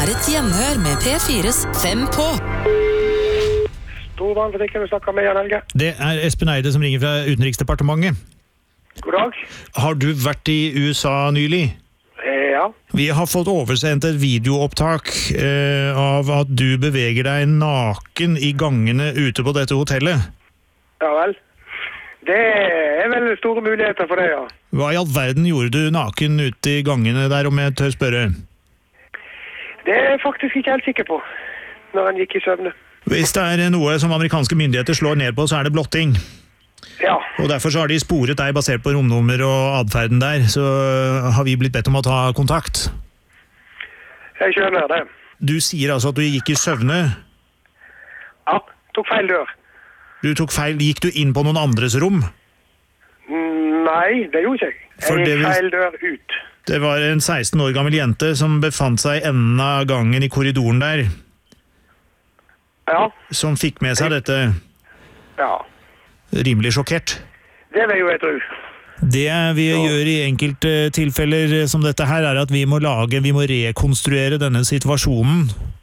et gjenhør med P4's 5 på. Storvannbutikken, du snakker med Jan Helge. Det Espen Eide som ringer fra Utenriksdepartementet. God dag. Har du vært i USA nylig? Ja. Vi har fått oversendt et videoopptak av at du beveger deg naken i gangene ute på dette hotellet. Ja vel. Det vel store muligheter for det, ja. Hva i all verden gjorde du naken ute i gangene der, om jeg tør spørre? Det jeg faktisk ikke helt sikker på, når han gikk i søvne. Hvis det noe som amerikanske myndigheter slår ned på, så det blotting. Ja. Og derfor så har de sporet deg basert på romnummer og adferden der, så har vi blitt bedt om å ta kontakt. Jeg skjønner det. Du sier altså at du gikk i søvne? Ja, tok feil dør. Du tok feil, gikk du inn på noen andres rom? Nei, det gjorde ikke jeg. Jeg gikk feil dør ut. Det var en 16 år gammel jente som befant seg i enden av gangen i korridoren der. Ja. Som fikk med seg dette. Ja. Rimelig sjokkert. Det vil jo jeg tro. Det vi gjør i enkelte tilfeller som dette her, at vi må rekonstruere denne situasjonen.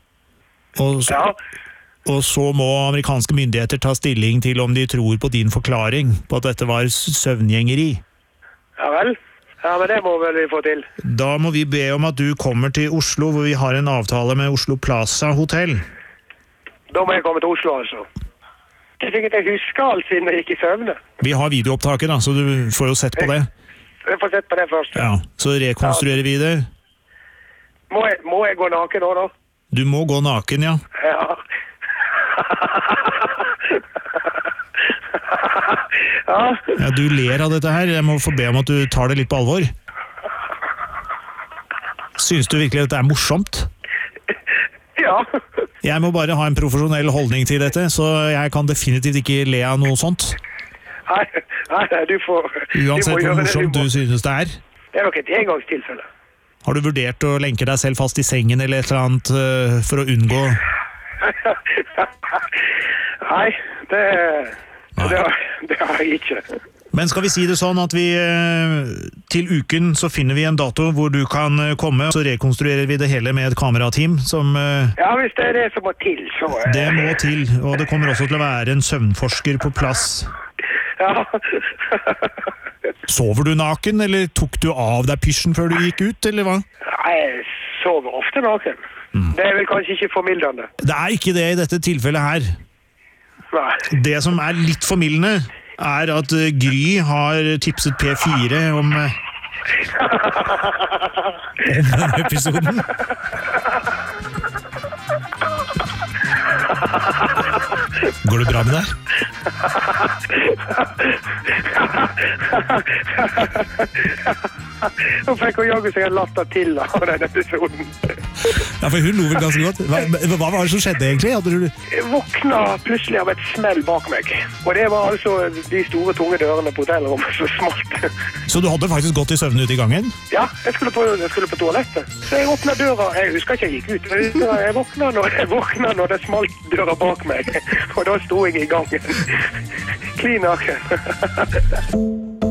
Og så må amerikanske myndigheter ta stilling til om de tror på din forklaring på at dette var søvngjengeri. Ja vel. Ja, men det må vel vi få til. Da må vi be om at du kommer til Oslo, hvor vi har en avtale med Oslo Plaza Hotel. Da må jeg komme til Oslo, altså. Det sikkert jeg husker alt siden jeg gikk i søvne. Vi har videoopptaket da, så du får jo sett på det. Jeg får sett på det først. Ja, så rekonstruerer vi det. Må jeg gå naken nå da? Du må gå naken, ja. Ja. Ja, du ler av dette her. Jeg må få be om at du tar det litt på alvor. Synes du virkelig at det morsomt? Ja. Jeg må bare ha en profesjonell holdning til dette, så jeg kan definitivt ikke le av noe sånt. Nei, du får... Uansett hvor morsomt du synes det Det nok et engangstilfelle. Har du vurdert å lenke deg selv fast i sengen eller et eller annet for å unngå... Nei, det har jeg ikke. Men skal vi si det sånn at vi til uken så finner vi en dato hvor du kan komme, så rekonstruerer vi det hele med et kamerateam som... Ja, hvis det det som må til, så... Det må til, og det kommer også til å være en søvnforsker på plass. Ja. Sover du naken, eller tok du av deg pysjen før du gikk ut, eller hva? Nei, jeg sover ofte naken. Det vel kanskje ikke formildende. Det ikke det i dette tilfellet her. Nei. Det som litt formildende at Gry har tipset P4 om denne episoden. Går det bra med deg? Nå fikk hun jage seg en latter til av denne episoden. Ja, for hun lo vel ganske godt. Hva var det som skjedde egentlig? Jeg våkna plutselig av et smell bak meg. Og det var altså de store, tunge dørene på hotellrommet som smalt. Så du hadde faktisk gått i søvne ute i gangen? Ja, jeg skulle på toalettet. Så jeg åpnet døra. Jeg husker ikke jeg gikk ut. Jeg våkna når det smalt døra bak meg. Og da sto jeg i gangen. Klin naken.